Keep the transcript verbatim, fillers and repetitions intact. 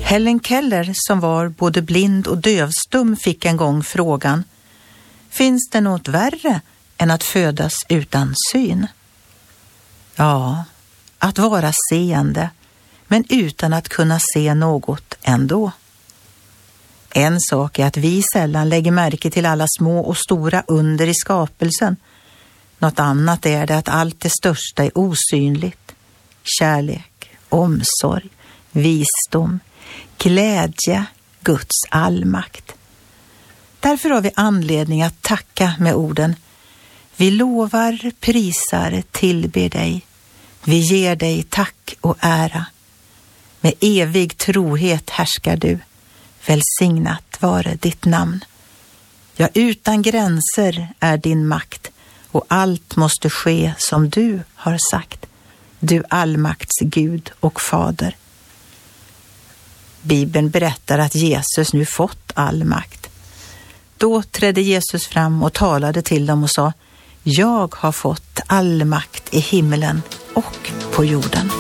Helen Keller, som var både blind och dövstum, fick en gång frågan: finns det något värre än att födas utan syn? Ja, att vara seende, men utan att kunna se något ändå. En sak är att vi sällan lägger märke till alla små och stora under i skapelsen. Något annat är det att allt det största är osynligt. Kärlek, omsorg, visdom, glädje, Guds allmakt. Därför har vi anledning att tacka med orden: vi lovar, prisar, tillber dig. Vi ger dig tack och ära. Med evig trohet härskar du. Välsignat vare ditt namn. Ja, utan gränser är din makt, och allt måste ske som du har sagt. Du allmakts Gud och Fader. Bibeln berättar att Jesus nu fått all makt. Då trädde Jesus fram och talade till dem och sa: jag har fått all makt i himmelen och på jorden.